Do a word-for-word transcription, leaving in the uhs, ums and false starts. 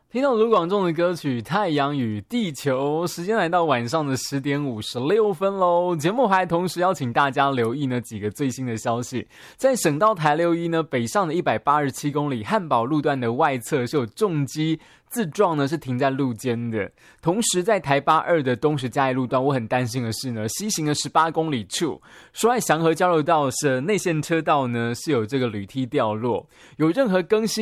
听到卢广仲的歌曲《太阳与地球》，时间来到晚上的十点五十六分喽。节目还同时邀请大家留意呢几个最新的消息。在省道台六一呢北上的一百八十七公里汉宝路段的外侧是有重机自撞呢，是停在路肩的。同时在台八二的东石嘉义路段，我很担心的是呢，西行的十八公里处，说爱祥和交流道是内线车道呢是有这个铝梯掉落，有任何更新